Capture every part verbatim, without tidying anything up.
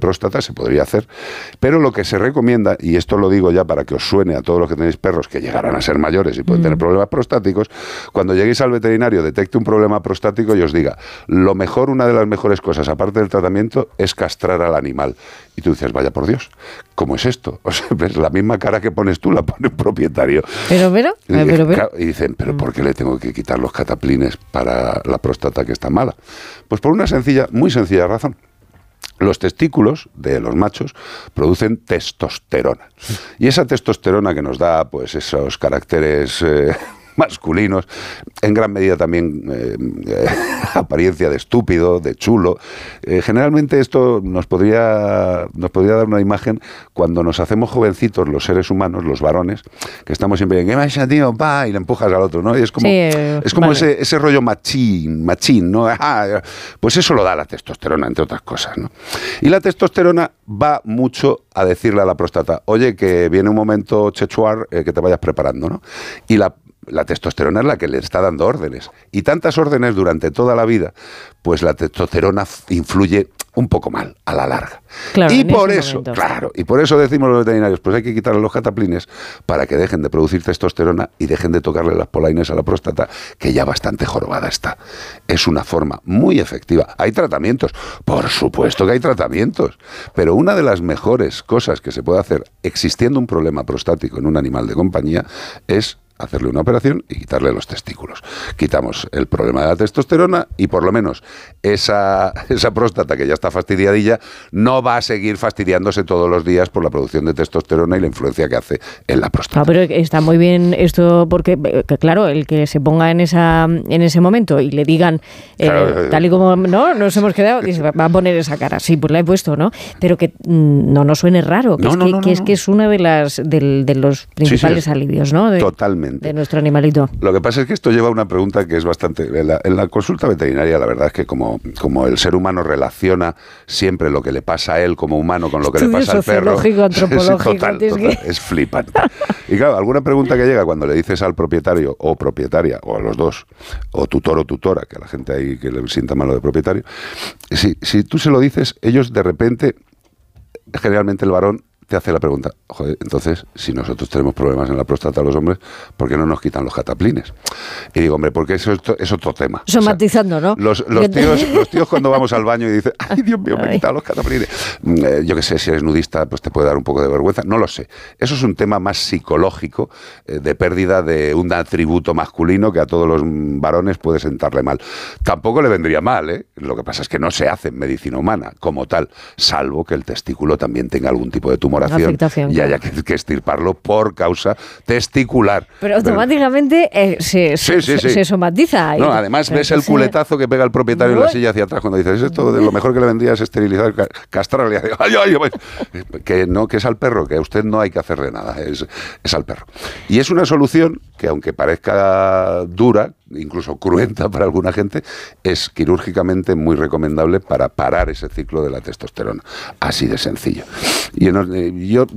próstata, se podría hacer, pero lo que se recomienda, y esto lo digo ya para que os suene a todos los que tenéis perros que llegarán a ser mayores y pueden mm. tener problemas prostáticos, cuando lleguéis al veterinario, detecte un problema prostático y os diga, lo mejor, una de las mejores cosas, aparte del tratamiento, es castrar al animal. Y tú dices, vaya por Dios, ¿cómo es esto? O sea, ves, la misma cara que pones tú la pone un propietario. Pero, pero, y, pero, pero. Y dicen, ¿pero mm. por qué le tengo que quitar los cataplines para la próstata que está mala? Pues por una sencilla, muy sencilla razón. Los testículos de los machos producen testosterona. Y esa testosterona que nos da pues esos caracteres eh, masculinos, en gran medida también eh, eh, apariencia de estúpido, de chulo. Eh, generalmente esto nos podría, nos podría dar una imagen cuando nos hacemos jovencitos los seres humanos, los varones, que estamos siempre en, ¿qué pasa, tío? Pa, y le empujas al otro, ¿no? Y es como, sí, eh, es como vale. ese, ese rollo machín, machín, ¿no? Ah, pues eso lo da la testosterona, entre otras cosas, ¿no? Y la testosterona va mucho a decirle a la próstata, oye, que viene un momento chechuar, eh, que te vayas preparando, ¿no? Y la La testosterona es la que le está dando órdenes. Y tantas órdenes durante toda la vida, pues la testosterona influye un poco mal, a la larga. Claro, y por eso, momento. claro, y por eso decimos los veterinarios, pues hay que quitarle los cataplines para que dejen de producir testosterona y dejen de tocarle las polaines a la próstata, que ya bastante jorobada está. Es una forma muy efectiva. Hay tratamientos, por supuesto que hay tratamientos, pero una de las mejores cosas que se puede hacer existiendo un problema prostático en un animal de compañía es hacerle una operación y quitarle los testículos. Quitamos el problema de la testosterona y por lo menos esa, esa próstata que ya está fastidiadilla no va a seguir fastidiándose todos los días por la producción de testosterona y la influencia que hace en la próstata. No, pero está muy bien esto porque, que claro, el que se ponga en esa en ese momento y le digan, eh, claro, tal y como no nos hemos quedado, dice, va a poner esa cara. Sí, pues la he puesto, ¿no? Pero que mm, no nos suene raro, que, no, es, no, que, no, que, no, es que es una de las de, de los principales sí, sí, alivios, ¿no? De, totalmente. De nuestro animalito. Lo que pasa es que esto lleva a una pregunta que es bastante... En la, en la consulta veterinaria, la verdad es que como, como el ser humano relaciona siempre lo que le pasa a él como humano con lo que Estudio le pasa al perro... antropológico, es, total, total, que... es flipante. Y claro, alguna pregunta que llega cuando le dices al propietario o propietaria, o a los dos, o tutor o tutora, que a la gente ahí que le sienta malo de propietario, si, si tú se lo dices, ellos de repente, generalmente el varón, te hace la pregunta, joder, entonces, si nosotros tenemos problemas en la próstata los hombres, ¿por qué no nos quitan los cataplines? Y digo, hombre, porque eso es, es otro tema. Somatizando, o sea, ¿no? Los, los, tíos, los tíos cuando vamos al baño y dicen, ay, Dios mío, me he quitado los cataplines. Eh, yo qué sé, si eres nudista, pues te puede dar un poco de vergüenza. No lo sé. Eso es un tema más psicológico, eh, de pérdida de un atributo masculino que a todos los varones puede sentarle mal. Tampoco le vendría mal, ¿eh? Lo que pasa es que no se hace en medicina humana como tal, salvo que el testículo también tenga algún tipo de tumor afectación, y haya que, que extirparlo por causa testicular. Pero automáticamente eh, se, sí, sí, sí. se somatiza. No, además ves el culetazo que pega el propietario en la silla hacia atrás cuando dices, esto de lo mejor que le vendría es esterilizar, castrarle. Ay, ay, ay. Que no, que es al perro, que a usted no hay que hacerle nada, es, es al perro. Y es una solución que, aunque parezca dura, incluso cruenta para alguna gente, es quirúrgicamente muy recomendable para parar ese ciclo de la testosterona. Así de sencillo. Y en, yo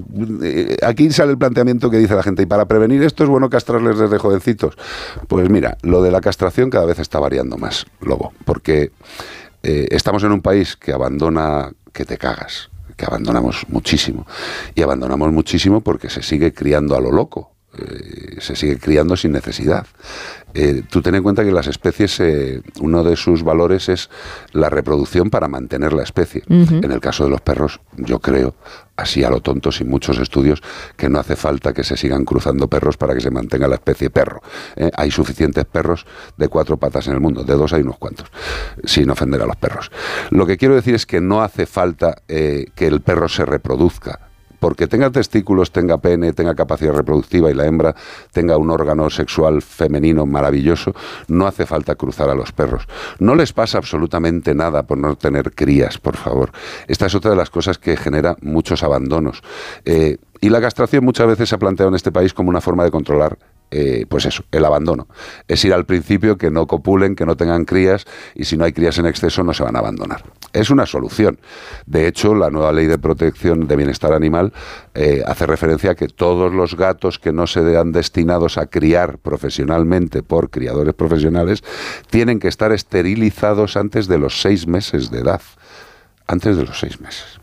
aquí sale el planteamiento que dice la gente, y para prevenir esto es bueno castrarles desde jovencitos. Pues mira, lo de la castración cada vez está variando más, Lobo, porque eh, estamos en un país que abandona, que te cagas, que abandonamos muchísimo, y abandonamos muchísimo porque se sigue criando a lo loco. Eh, se sigue criando sin necesidad. Eh, tú ten en cuenta que las especies, eh, uno de sus valores es la reproducción para mantener la especie. Uh-huh. En el caso de los perros, yo creo, así a lo tonto, sin muchos estudios, que no hace falta que se sigan cruzando perros para que se mantenga la especie perro. Eh, hay suficientes perros de cuatro patas en el mundo, de dos hay unos cuantos, sin ofender a los perros. Lo que quiero decir es que no hace falta eh, que el perro se reproduzca. Porque tenga testículos, tenga pene, tenga capacidad reproductiva y la hembra tenga un órgano sexual femenino maravilloso, no hace falta cruzar a los perros. No les pasa absolutamente nada por no tener crías, por favor. Esta es otra de las cosas que genera muchos abandonos. Eh, y la castración muchas veces se ha planteado en este país como una forma de controlar Eh, pues eso, el abandono. Es ir al principio, que no copulen, que no tengan crías, y si no hay crías en exceso no se van a abandonar. Es una solución. De hecho, la nueva ley de protección de bienestar animal eh, hace referencia a que todos los gatos que no se vean destinados a criar profesionalmente por criadores profesionales tienen que estar esterilizados antes de los seis meses de edad. Antes de los seis meses.